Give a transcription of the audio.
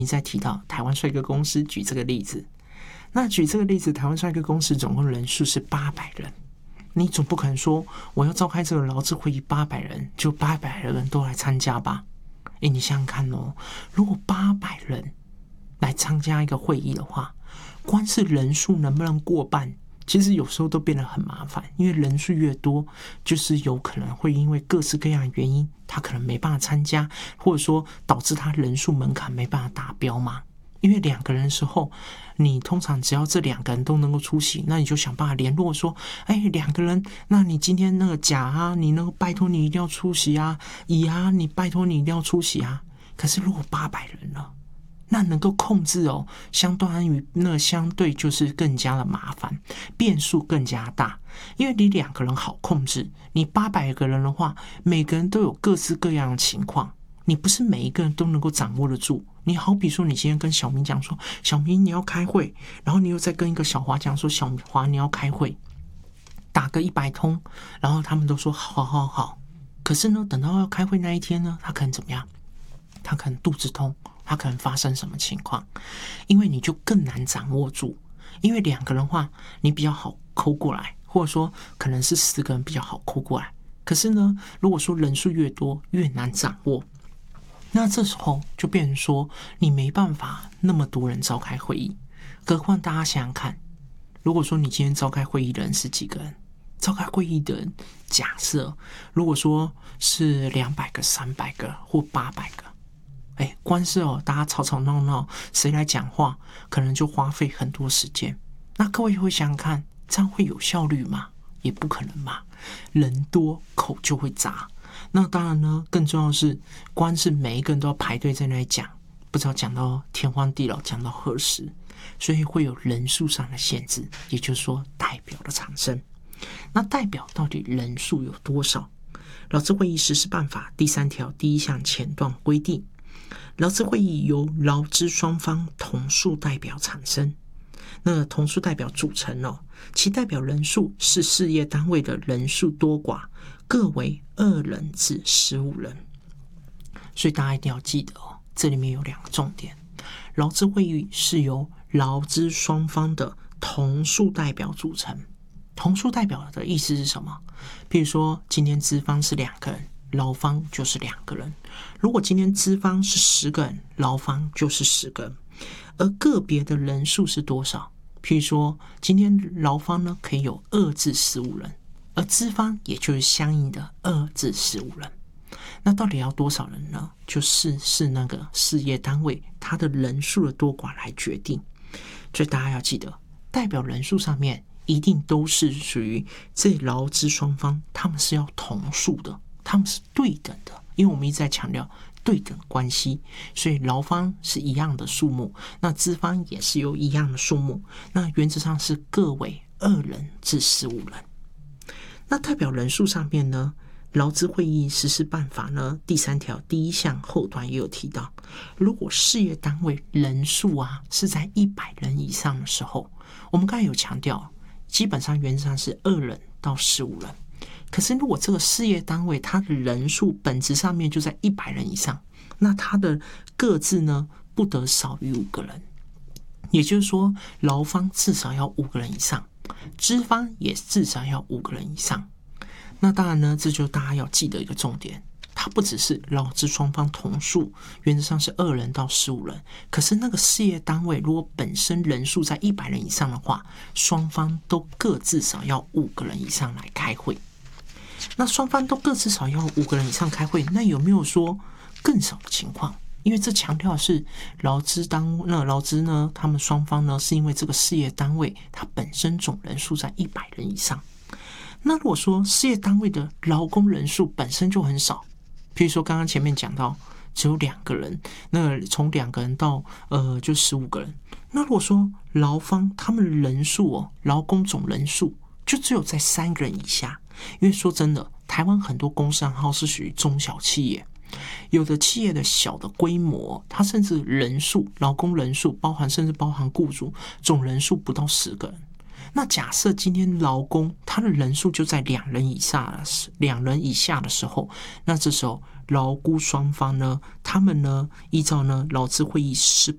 你再提到台湾帅哥公司，举这个例子，那举这个例子，台湾帅哥公司总共人数是800人，你总不可能说我要召开这个劳资会议800人，就800人都来参加吧？你想想看哦，如果800人来参加一个会议的话，光是人数能不能过半，其实有时候都变得很麻烦，因为人数越多，就是有可能会因为各式各样的原因，他可能没办法参加，或者说导致他人数门槛没办法达标嘛。因为2个人的时候，你通常只要这2个人都能够出席，那你就想办法联络说，2个人，那你今天那个甲啊，你那个拜托你一定要出席啊，乙啊，你拜托你一定要出席啊。可是如果800人了，那能够控制哦，相对就是更加的麻烦，变数更加大。因为你2个人好控制，你800个人的话，每个人都有各式各样的情况，你不是每一个人都能够掌握得住。你好比说，你今天跟小明讲说，小明你要开会，然后你又再跟一个小华讲说，小华你要开会，打个100通，然后他们都说好好好。可是呢，等到要开会那一天呢，他可能怎么样？他可能肚子痛，他可能发生什么情况？因为你就更难掌握住。因为2个人的话，你比较好抠过来，或者说可能是10个人比较好抠过来。可是呢，如果说人数越多，越难掌握。那这时候就变成说，你没办法那么多人召开会议。何况大家想想看，如果说你今天召开会议的人是几个人？召开会议的人，假设如果说是200个、300个或800个。光是大家吵吵闹闹，谁来讲话，可能就花费很多时间。那各位会想想看，这样会有效率吗？也不可能嘛，人多口就会杂。那当然呢，更重要的是，光是每一个人都要排队在那里讲，不知道讲到天荒地老，讲到何时，所以会有人数上的限制，也就是说代表的产生。那代表到底人数有多少？劳资会议实施办法第3条第1项前段规定，劳资会议由劳资双方同数代表产生。那同数代表组成其代表人数是事业单位的人数多寡各为2人至15人。所以大家一定要记得这里面有2个重点。劳资会议是由劳资双方的同数代表组成。同数代表的意思是什么？譬如说今天资方是2个人，劳方就是2个人。如果今天资方是10个人，劳方就是10个人。而个别的人数是多少？譬如说今天劳方呢可以有2至15人，而资方也就是相应的2至15人。那到底要多少人呢？就是那个事业单位它的人数的多寡来决定。所以大家要记得，代表人数上面一定都是属于这劳资双方，他们是要同数的，他们是对等的。因为我们一直在强调对等关系，所以劳方是一样的数目，那资方也是有一样的数目，那原则上是各为2人至15人。那代表人数上面呢，劳资会议实施办法呢第3条第1项后段也有提到，如果事业单位人数是在100人以上的时候，我们刚才有强调，基本上原则上是2人到15人。可是如果这个事业单位它的人数本质上面就在100人以上，那它的各自呢不得少于5个人。也就是说，劳方至少要5个人以上，资方也至少要5个人以上。那当然呢，这就大家要记得一个重点，它不只是劳资双方同数，原则上是2人到15人。可是那个事业单位如果本身人数在100人以上的话，双方都各至少要5个人以上来开会。那双方都各至少要5个人以上开会，那有没有说更少的情况？因为这强调的是劳资呢，他们双方呢是因为这个事业单位它本身总人数在100人以上。那如果说事业单位的劳工人数本身就很少，譬如说刚刚前面讲到只有2个人，那从2个人到就15个人。那如果说劳方他们的人数劳工总人数就只有在3个人以下，因为说真的，台湾很多公司行号是属于中小企业，有的企业的小的规模，它甚至人数劳工人数甚至包含雇主总人数不到10个人。那假设今天劳工他的人数就在2人以下的时候，那这时候劳雇双方呢，他们呢依照呢劳资会议实施